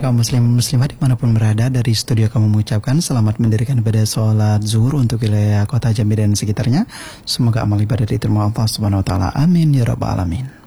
kaum muslim muslimat dimanapun berada, dari studio kami mengucapkan selamat mendirikan ibadah sholat zuhur untuk wilayah kota Jambi dan sekitarnya. Semoga amal ibadah diterima Allah Subhanahu Wa Taala. Amin ya rabbal alamin.